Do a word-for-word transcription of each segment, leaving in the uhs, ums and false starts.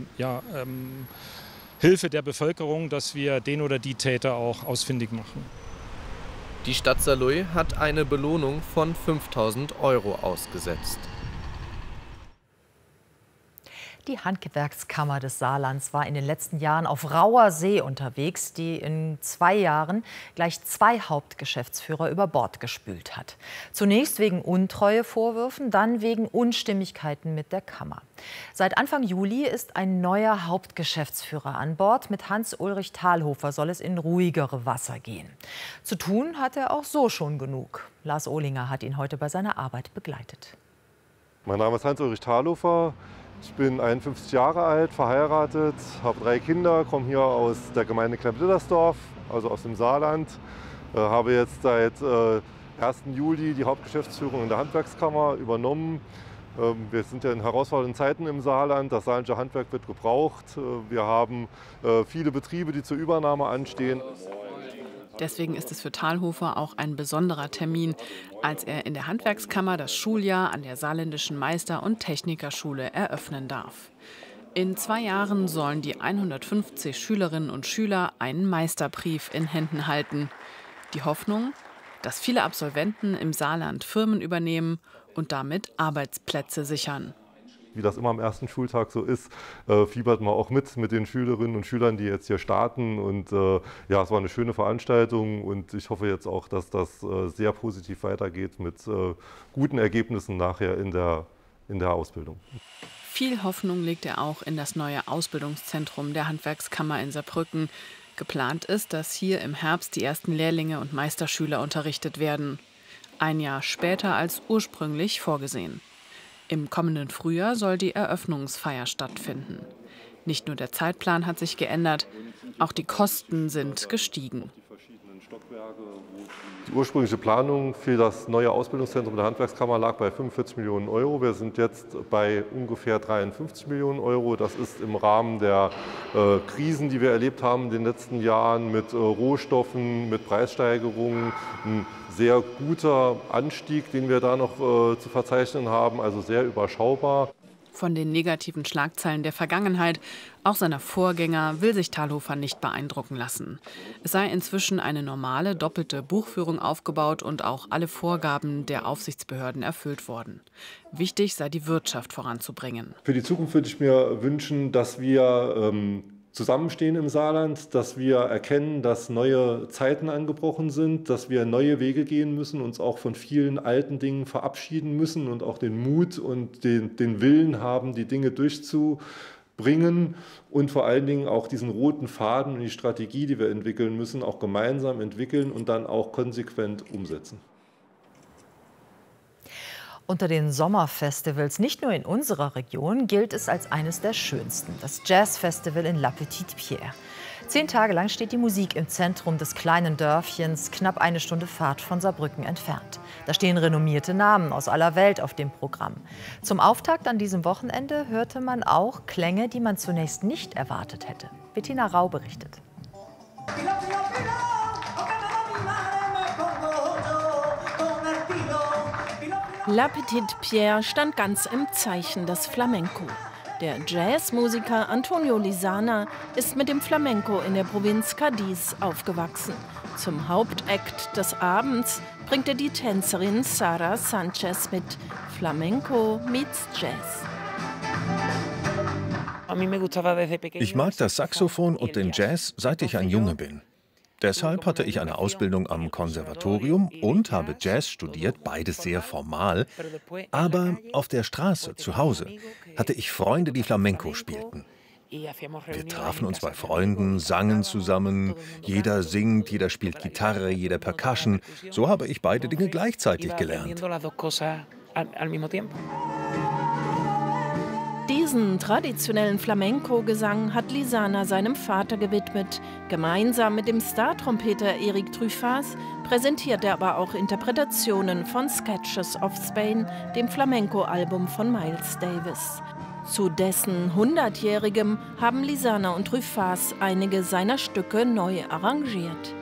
ähm, ja, ähm, Hilfe der Bevölkerung, dass wir den oder die Täter auch ausfindig machen. Die Stadt Saarlouis hat eine Belohnung von fünftausend Euro ausgesetzt. Die Handwerkskammer des Saarlands war in den letzten Jahren auf rauer See unterwegs, die in zwei Jahren gleich zwei Hauptgeschäftsführer über Bord gespült hat. Zunächst wegen Untreuevorwürfen, dann wegen Unstimmigkeiten mit der Kammer. Seit Anfang Juli ist ein neuer Hauptgeschäftsführer an Bord. Mit Hans-Ulrich Thalhofer soll es in ruhigere Wasser gehen. Zu tun hat er auch so schon genug. Lars Ohlinger hat ihn heute bei seiner Arbeit begleitet. Mein Name ist Hans-Ulrich Thalhofer. Ich bin einundfünfzig Jahre alt, verheiratet, habe drei Kinder, komme hier aus der Gemeinde Klemm-Dittersdorf, also aus dem Saarland. Äh, habe jetzt seit äh, ersten Juli die Hauptgeschäftsführung in der Handwerkskammer übernommen. Ähm, wir sind ja in herausfordernden Zeiten im Saarland. Das saarländische Handwerk wird gebraucht. Äh, wir haben äh, viele Betriebe, die zur Übernahme anstehen. Deswegen ist es für Thalhofer auch ein besonderer Termin, als er in der Handwerkskammer das Schuljahr an der Saarländischen Meister- und Technikerschule eröffnen darf. In zwei Jahren sollen die hundertfünfzig Schülerinnen und Schüler einen Meisterbrief in Händen halten. Die Hoffnung, dass viele Absolventen im Saarland Firmen übernehmen und damit Arbeitsplätze sichern. Wie das immer am ersten Schultag so ist, äh, fiebert man auch mit mit den Schülerinnen und Schülern, die jetzt hier starten. Und äh, ja, es war eine schöne Veranstaltung und ich hoffe jetzt auch, dass das äh, sehr positiv weitergeht mit äh, guten Ergebnissen nachher in der, in der Ausbildung. Viel Hoffnung legt er auch in das neue Ausbildungszentrum der Handwerkskammer in Saarbrücken. Geplant ist, dass hier im Herbst die ersten Lehrlinge und Meisterschüler unterrichtet werden. Ein Jahr später als ursprünglich vorgesehen. Im kommenden Frühjahr soll die Eröffnungsfeier stattfinden. Nicht nur der Zeitplan hat sich geändert, auch die Kosten sind gestiegen. Die ursprüngliche Planung für das neue Ausbildungszentrum der Handwerkskammer lag bei fünfundvierzig Millionen Euro. Wir sind jetzt bei ungefähr dreiundfünfzig Millionen Euro. Das ist im Rahmen der äh, Krisen, die wir erlebt haben in den letzten Jahren mit äh, Rohstoffen, mit Preissteigerungen, ein sehr guter Anstieg, den wir da noch äh, zu verzeichnen haben, also sehr überschaubar. Von den negativen Schlagzeilen der Vergangenheit, auch seiner Vorgänger, will sich Thalhofer nicht beeindrucken lassen. Es sei inzwischen eine normale, doppelte Buchführung aufgebaut und auch alle Vorgaben der Aufsichtsbehörden erfüllt worden. Wichtig sei, die Wirtschaft voranzubringen. Für die Zukunft würde ich mir wünschen, dass wir ähm, zusammenstehen im Saarland, dass wir erkennen, dass neue Zeiten angebrochen sind, dass wir neue Wege gehen müssen, uns auch von vielen alten Dingen verabschieden müssen und auch den Mut und den, den Willen haben, die Dinge durchzubringen und vor allen Dingen auch diesen roten Faden und die Strategie, die wir entwickeln müssen, auch gemeinsam entwickeln und dann auch konsequent umsetzen. Unter den Sommerfestivals, nicht nur in unserer Region, gilt es als eines der schönsten, das Jazzfestival in La Petite Pierre. Zehn Tage lang steht die Musik im Zentrum des kleinen Dörfchens, knapp eine Stunde Fahrt von Saarbrücken entfernt. Da stehen renommierte Namen aus aller Welt auf dem Programm. Zum Auftakt an diesem Wochenende hörte man auch Klänge, die man zunächst nicht erwartet hätte. Bettina Rau berichtet. La Petite Pierre stand ganz im Zeichen des Flamenco. Der Jazzmusiker Antonio Lizana ist mit dem Flamenco in der Provinz Cádiz aufgewachsen. Zum Hauptakt des Abends bringt er die Tänzerin Sara Sanchez mit. Flamenco meets Jazz. Ich mag das Saxophon und den Jazz, seit ich ein Junge bin. Deshalb hatte ich eine Ausbildung am Konservatorium und habe Jazz studiert, beides sehr formal. Aber auf der Straße, zu Hause, hatte ich Freunde, die Flamenco spielten. Wir trafen uns bei Freunden, sangen zusammen, jeder singt, jeder spielt Gitarre, jeder Percussion. So habe ich beide Dinge gleichzeitig gelernt. Diesen traditionellen Flamenco-Gesang hat Lizana seinem Vater gewidmet. Gemeinsam mit dem Star-Trompeter Eric Truffaz präsentiert er aber auch Interpretationen von Sketches of Spain, dem Flamenco-Album von Miles Davis. Zu dessen hundertjährigem haben Lizana und Truffaz einige seiner Stücke neu arrangiert.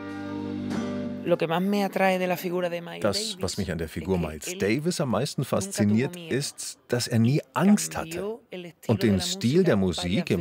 Das, was mich an der Figur Miles Davis am meisten fasziniert, ist, dass er nie Angst hatte und den Stil der Musik im